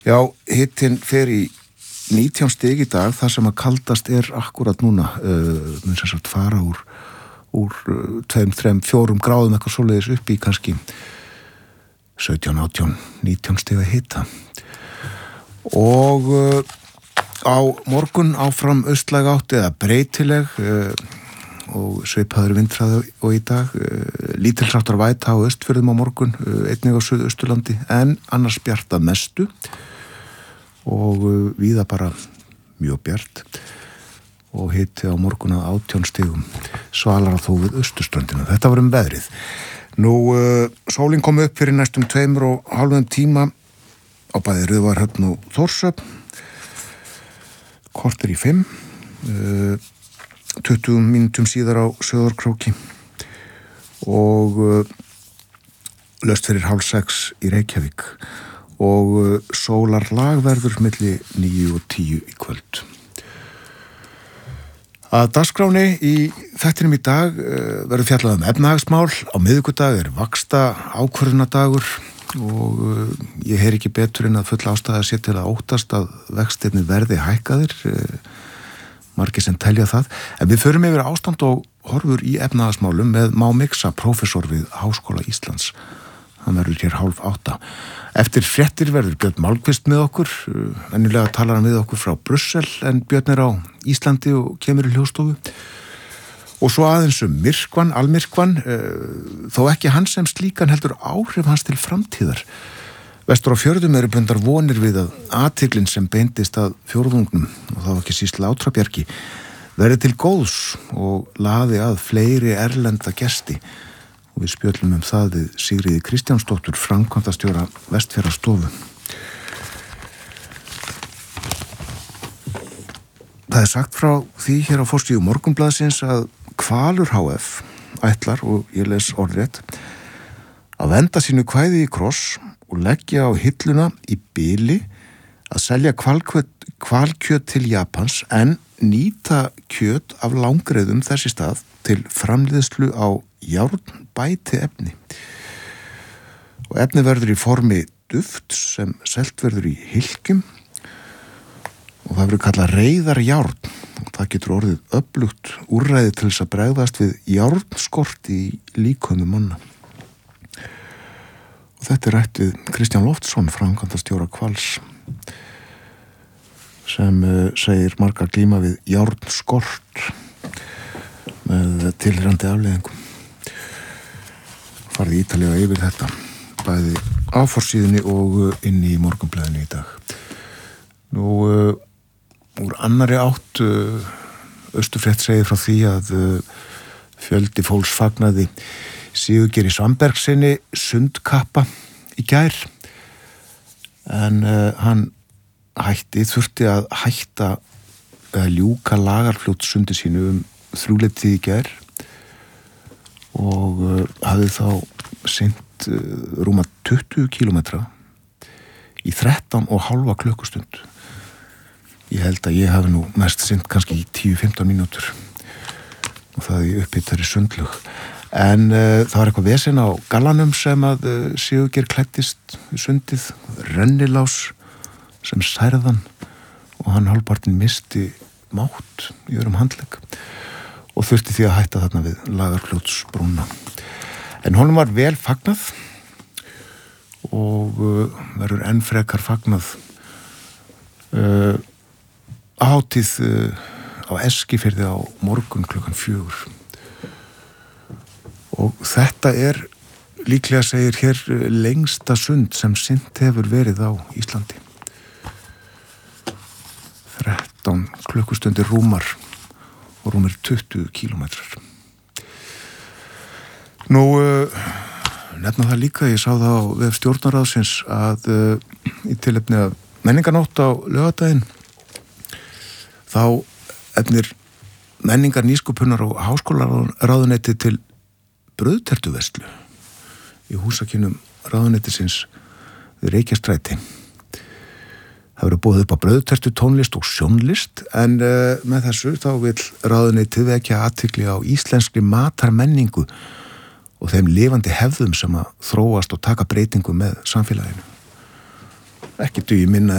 Já, hitinn fer í 19 stig í dag, það sem að kaldast akkurat núna, mun sem sagt fara úr 2, 3, 4 gráðum eitthvað svoleiðis upp í kannski 17, 18, 19 stiga hita. Og á morgun áfram austlæg átt eða breytileg og svipaður vindhraði og í dag lítilsháttar væta á Austfjörðum á morgun, einnig á Suðausturlandi en annars bjart að mestu og víða bara mjög bjart og hiti á morgun að 18 stigum, svalara þó við austurströndina. Þetta var veðrið. Nú, sólin kom upp fyrir næstum 2,5 tíma á bæði Raufarhöfn og Þórshöfn, korter í 5, 20 mínútum síðar á Sauðárkróki og laust fyrir 5:30 í Reykjavík og sólarlag verður milli 9 og 10 í kvöld. Að dagskráni í þættinum í dag verður fjallað efnahagsmál. Á miðvikudag vaxta ákvörðunardagur og ég heyri ekki betur en að full ástæða sé til að óttast að vextirnir verði hækkaðir, margir sem telja það. En við förum yfir ástand og horfur í efnahagsmálum með Má Miksa, prófessor við Háskóla Íslands. Hann verður hér 7:30. Eftir fréttir verður Björn Málkvist með okkur. Venjulega talar hann við okkur frá Brussel en Björn á Íslandi og kemur í hljóðstofu. Og svo aðeins myrkvann, almyrkvann, þó ekki hann sem slíkan heldur áhrif hans til framtíðar. Vestur á fjörðum eru bundar vonir við að athyglin sem beindist að fjórðungnum, og það var ekki síst Látrabjargi, verði til góðs og laði að fleiri erlenda gesti. Og við spjöllum það við Sigríði Kristjánsdóttur, framkvæmdastjóra Vestfjarðastofu. Það sagt frá því hér á forsíðu Morgunblaðsins að Hvalur HF ætlar, og ég les orðrétt, að venda sínu kvæði í kross og leggja á hilluna í bili að selja hvalkjöt til Japans en nýta kjöt af langreiðum þess í stað til framleiðslu á járnbæti efni. Og efni verður í formi duft sem selt verður í hylkjum og það verður kallað reyðarjárn og það getur orðið öflugt úrræði til þess að bregðast við járnskort í líkömum manna. Og þetta rætt við Kristján Loftsson, framkvæmdastjóra Hvals, sem segir margar glíma við járnskort með tilheyrandi afleiðingum. Farði ítalega yfir þetta, bæði á forsíðunni og inn í Morgunblaðinu í dag. Nú, úr annarri átt, Austurfrétt segir frá því að fjöldi fólks fagnaði Sigurgeiri Svanbergsinni sundkappa í gær, en hann þurfti að hætta að ljúka Lagarfljótssundi sínu 3:00 í gær og hafði þá synt rúma 20 kílómetra í 13,5 klukkustund. Ég held að ég hafi nú mest synt kannski í 10-15 mínútur og það í upphitari sundlug. En það var eitthvað vesen á gallanum sem að Sigurgeir klæddist í sundið, rennilás sem særðan og hann hálfpartinn misti mátt í handlegg og þurfti því að hætta þarna við Lagarfljótsbrúna. En honum var vel fagnað og verður enn frekar fagnað hátíð á Eskifirði á morgun klukkan 4. Og þetta líklega segir hér lengsta sund sem synt hefur verið á Íslandi. 13 klukkustundir rúmar og rúmir 20 kílómetrar. Nú, nefna það líka, ég sá það á vef stjórnarráðsins að í tilefni af menningarnótt á laugardaginn þá efnir menningar nýsköpunar og háskólaráðuneyti til brauðtertuverslu í húsakynnum ráðuneytisins við Reykjastræti. Það verður boðið upp á brauðtertu, tónlist og sjónlist, en með þessu þá vill ráðuneytið vekja athygli á íslenskri matarmenningu og þeim lifandi hefðum sem að þróast og taka breytingu með samfélaginu. Ekki dugi minna